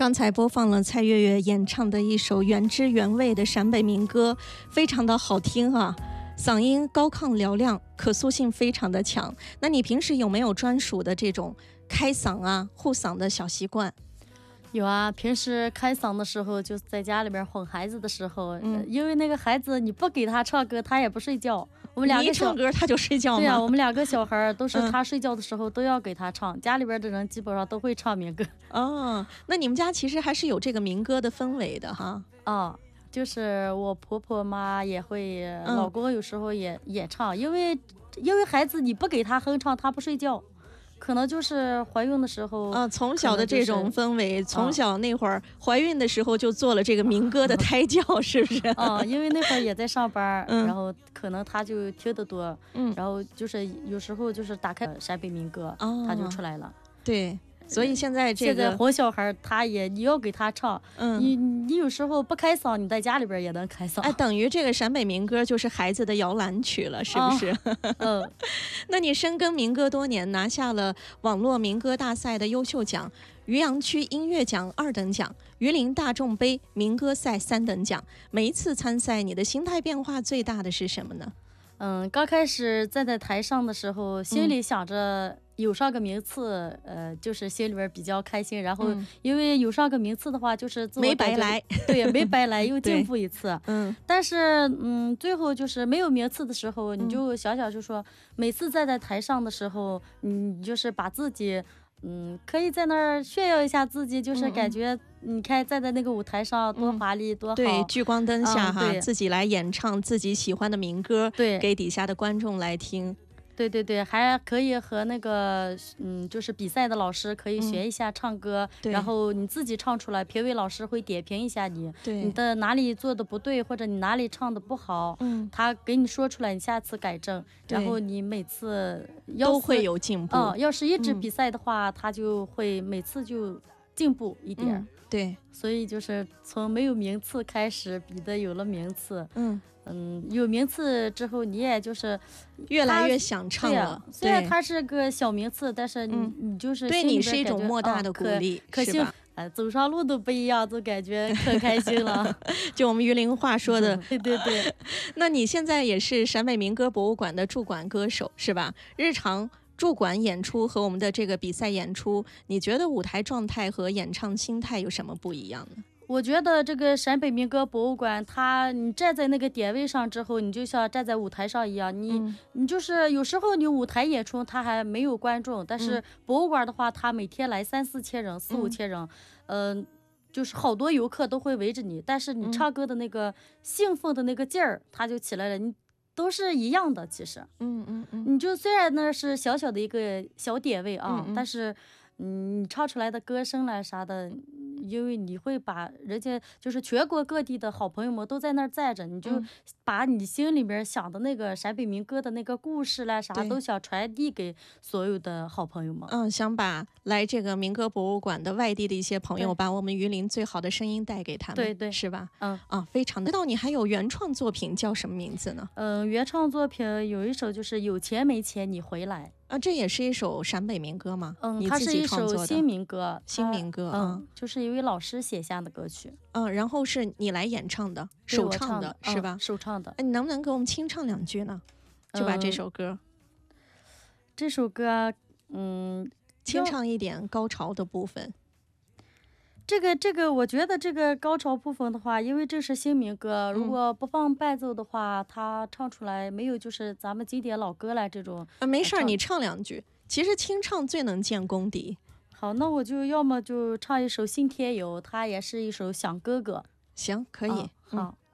刚才播放了蔡月月演唱的一首原汁原味的陕北民歌，非常的好听啊，嗓音高亢嘹亮，可塑性非常的强。那你平时有没有专属的这种开嗓啊、护嗓的小习惯？ 有啊，平时开嗓的时候，就在家里边哄孩子的时候，因为那个孩子你不给他唱歌，他也不睡觉。我们两个你一唱歌他就睡觉吗？ 对啊，我们两个小孩都是他睡觉的时候都要给他唱。家里边的人基本上都会唱民歌。 哦，那你们家其实还是有这个民歌的氛围的哈。 啊，就是我婆婆妈也会，老公有时候也唱，因为孩子你不给他哼唱，他不睡觉。可能就是怀孕的时候从小的这种氛围，从小那会儿怀孕的时候就做了这个民歌的胎教，是不是？ 因为那会儿也在上班，然后可能他就听得多，然后就是有时候就是打开陕北民歌，他就出来了。 对。所以现在哄小孩，你要给他唱，你有时候不开嗓，你在家里边也能开嗓。 哎，等于这个陕北民歌就是孩子的摇篮曲了，是不是？那你深耕民歌多年，拿下了网络民歌大赛的优秀奖、渔阳区音乐奖2等奖、榆林大众杯民歌赛3等奖。每一次参赛，你的心态变化最大的是什么呢？ 刚开始站在台上的时候，心里想着有上个名次，就是心里边比较开心。然后因为有上个名次的话，就是自我没白来， 对，没白来，又进步一次。但是最后就是没有名次的时候，你就想想，就说每次站在台上的时候，你就是把自己。可以在那儿炫耀一下自己，就是感觉你看站在那个舞台上多华丽多好， 对，聚光灯下自己来演唱自己喜欢的民歌， 对， 给底下的观众来听。 对，还可以和那个就是比赛的老师可以学一下唱歌，然后你自己唱出来，评委老师会点评一下你的哪里做的不对，或者你哪里唱的不好，他给你说出来，你下次改正，然后你每次都会有进步。 要是一直比赛的话，他就会每次就进步一点。 对， 所以就是从没有名次开始比的有了名次。有名次之后，你也就是越来越想唱了。 虽然它是个小名次，但是你就是对你是一种莫大的鼓励， 是吧？走上路都不一样，就感觉可开心了。 就我们榆林话说的， 对。 那你现在也是陕北民歌博物馆的驻馆歌手，是吧？日常驻馆演出和我们的这个比赛演出，你觉得舞台状态和演唱心态有什么不一样呢？ 我觉得这个陕北民歌博物馆，你站在那个点位上之后，你就像站在舞台上一样，你就是有时候你舞台演出它还没有观众，但是博物馆的话，它每天来3-4千人、4-5千人，就是好多游客都会围着你，但是你唱歌的那个兴奋的那个劲儿，它就起来了，你都是一样的，其实，你就虽然那是小小的一个小点位啊，但是，你唱出来的歌声啦啥的。因为你会把人家就是全国各地的好朋友们都在那儿站着，你就把你心里面想的那个陕北民歌的那个故事啦啥都想传递给所有的好朋友们。 想把来这个民歌博物馆的外地的一些朋友，把我们榆林最好的声音带给他们， 对， 是吧？非常的。知道你还有原创作品叫什么名字呢？ 原创作品有一首就是有钱没钱你回来。 这也是一首陕北民歌吗？ 它是一首新民歌，就是一位老师写下的歌曲。 然后是你来演唱的，首唱的是吧？ 首唱的。 你能不能给我们清唱2句呢？就把这首歌，清唱一点高潮的部分。 这个，我觉得这个高潮部分的话，因为这是新民歌，如果不放伴奏的话，它唱出来没有就是咱们经典老歌来这种。 没事儿，你唱2句。其实清唱最能见功底。 好，那我就要么就唱一首《信天游》，它也是一首想哥哥。 行，可以。 好。